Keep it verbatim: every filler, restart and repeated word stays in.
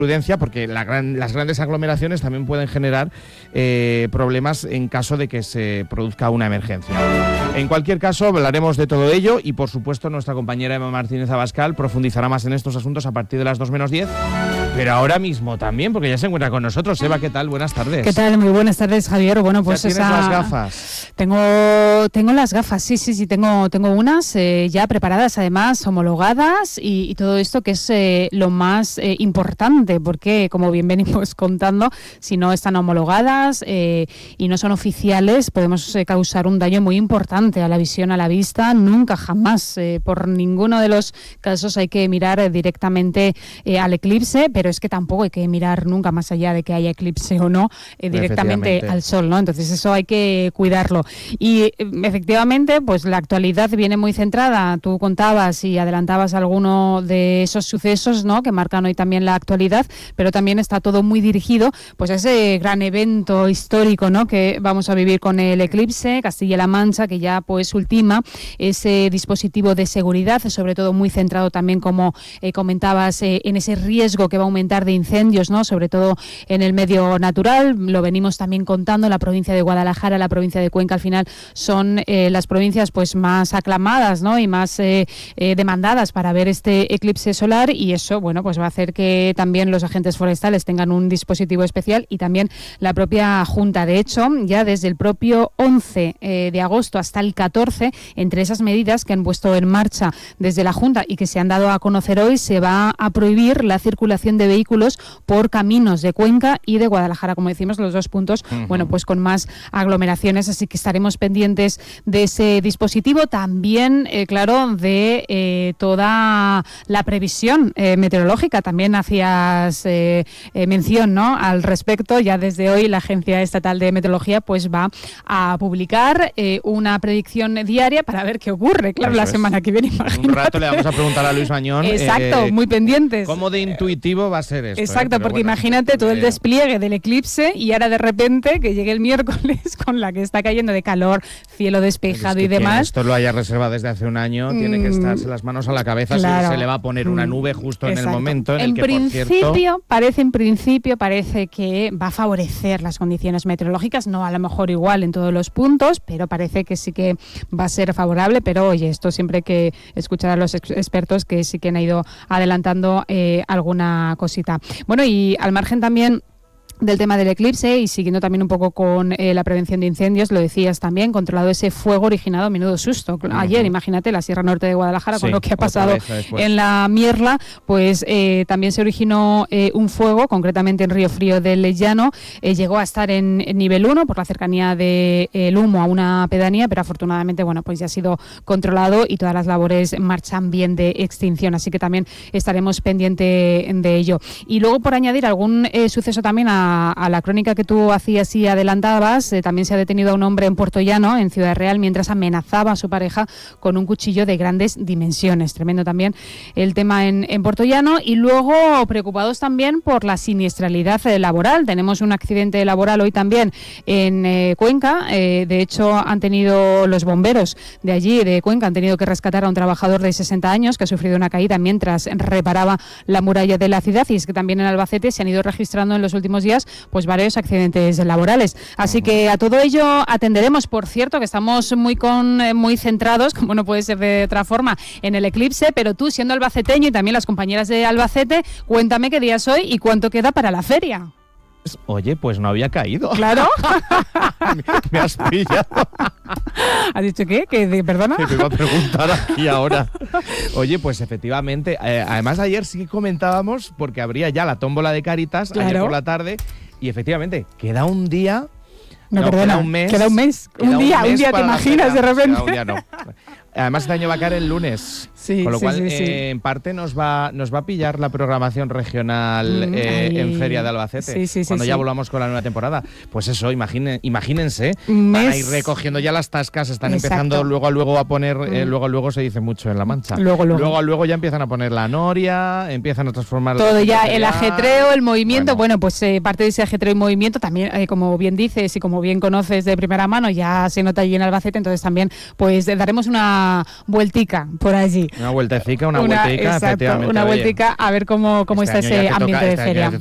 prudencia, porque la gran, las grandes aglomeraciones también pueden generar eh, problemas en caso de que se produzca una emergencia. En cualquier caso, hablaremos de todo ello y, por supuesto, nuestra compañera Eva Martínez Abascal profundizará más en estos asuntos a partir de las dos menos diez, pero ahora mismo también, porque ya se encuentra con nosotros. Eva, ¿qué tal? Buenas tardes. ¿Qué tal? Muy buenas tardes, Javier. Bueno, pues ¿Ya tienes esa... las gafas? Tengo, tengo las gafas, sí, sí, sí, tengo, tengo unas eh, ya preparadas, además, homologadas y, y todo esto que es eh, lo más eh, importante, porque, como bien venimos contando, si no están homologadas eh, y no son oficiales, podemos eh, causar un daño muy importante a la visión, a la vista. Nunca, jamás, eh, por ninguno de los casos hay que mirar eh, directamente eh, al eclipse, pero es que tampoco hay que mirar nunca más allá de que haya eclipse o no, eh, directamente al sol, ¿no? Entonces eso hay que cuidarlo. Y eh, efectivamente, pues la actualidad viene muy centrada. Tú contabas y adelantabas alguno de esos sucesos, ¿no?, que marcan hoy también la actualidad, pero también está todo muy dirigido pues a ese gran evento histórico, ¿no?, que vamos a vivir con el eclipse. Castilla-La Mancha, que ya pues ultima ese dispositivo de seguridad, sobre todo muy centrado también, como eh, comentabas, eh, en ese riesgo que va a aumentar de incendios, ¿no?, sobre todo en el medio natural. Lo venimos también contando, la provincia de Guadalajara, la provincia de Cuenca, al final son eh, las provincias pues más aclamadas, ¿no?, y más eh, eh, demandadas para ver este eclipse solar, y eso, bueno, pues va a hacer que también los agentes forestales tengan un dispositivo especial y también la propia Junta. De hecho, ya desde el propio once eh, de agosto hasta el catorce, entre esas medidas que han puesto en marcha desde la Junta y que se han dado a conocer hoy, se va a prohibir la circulación de vehículos por caminos de Cuenca y de Guadalajara, como decimos, los dos puntos, uh-huh. bueno, pues con más aglomeraciones, así que estaremos pendientes de ese dispositivo. También, eh, claro, de eh, toda la previsión eh, meteorológica. También hacías eh, eh, mención, ¿no?, al respecto. Ya desde hoy la Agencia Estatal de Meteorología pues va a publicar eh, una predicción diaria para ver qué ocurre, claro, Eso la semana es. que viene, imagínate. Un rato le vamos a preguntar a Luis Mañón. Exacto, eh, muy pendientes. ¿Cómo de intuitivo va a ser esto? Exacto, eh? porque bueno, imagínate todo el despliegue del eclipse y ahora de repente que llegue el miércoles con la que está cayendo de calor, cielo despejado es que y demás. Esto lo haya reservado desde hace un año, mm, tiene que estarse las manos a la cabeza, claro. si se le va a poner una nube justo Exacto. en el momento en, en el que, principio, por cierto... parece, en principio parece que va a favorecer las condiciones meteorológicas, no a lo mejor igual en todos los puntos, pero parece que sí que va a ser favorable. Pero oye, esto siempre hay que escuchar a los ex- expertos que sí que han ido adelantando eh, alguna cosita. Bueno, y al margen también del tema del eclipse y siguiendo también un poco con eh, la prevención de incendios, lo decías también, controlado ese fuego originado, menudo susto. Ayer, uh-huh. imagínate, la Sierra Norte de Guadalajara, sí, con lo que ha pasado en la Mierla, pues eh, también se originó eh, un fuego, concretamente en Río Frío del Llano. Eh, llegó a estar en, en nivel uno por la cercanía del de, humo a una pedanía, pero afortunadamente, bueno, pues ya ha sido controlado y todas las labores marchan bien de extinción, así que también estaremos pendientes de ello. Y luego, por añadir algún eh, suceso también a a la crónica que tú hacías y adelantabas, eh, también se ha detenido a un hombre en Puerto Llano, en Ciudad Real, mientras amenazaba a su pareja con un cuchillo de grandes dimensiones. Tremendo también el tema en, en Puerto Llano. Y luego preocupados también por la siniestralidad eh, laboral. Tenemos un accidente laboral hoy también en eh, Cuenca. Eh, de hecho, han tenido los bomberos de allí, de Cuenca, han tenido que rescatar a un trabajador de sesenta años que ha sufrido una caída mientras reparaba la muralla de la ciudad. Y es que también en Albacete se han ido registrando en los últimos días pues varios accidentes laborales. Así que a todo ello atenderemos. Por cierto, que estamos muy con eh, muy centrados, como no puede ser de otra forma, en el eclipse, pero tú, siendo albaceteño, y también las compañeras de Albacete, cuéntame qué día es hoy y cuánto queda para la feria. Oye, pues no había caído. Claro. me, me has pillado. ¿Has dicho qué? ¿Que de, perdona? Que te iba a preguntar aquí ahora. Oye, pues efectivamente, eh, además ayer sí que comentábamos, porque habría ya la tómbola de Cáritas, claro. ayer por la tarde, y efectivamente queda un día... No, no perdona, queda un mes. Queda un mes. Queda un día, un, mes un día te imaginas de repente. Un día no. Además, este año va a caer el lunes, sí, con lo sí, cual, sí, sí. Eh, en parte, nos va nos va a pillar la programación regional mm, eh, en Feria de Albacete, sí, sí, cuando sí, ya sí. volvamos con la nueva temporada. Pues eso, imaginen, imagínense, Mes... van a ir recogiendo ya las tascas, están Exacto. empezando luego a luego a poner, mm. eh, luego a luego se dice mucho en La Mancha. Luego, luego. Luego a luego ya empiezan a poner la noria, empiezan a transformar... Todo ya, el ajetreo, el movimiento, bueno, bueno pues eh, parte de ese ajetreo y movimiento también, eh, como bien dices y como bien conoces de primera mano, ya se nota allí en Albacete, entonces también pues daremos una una vueltica por allí. Una vueltecica, una, una vueltica, exacto, efectivamente. una oye. vueltica a ver cómo, cómo Este está año ya ese te ambiente toca- de este año ya feria. te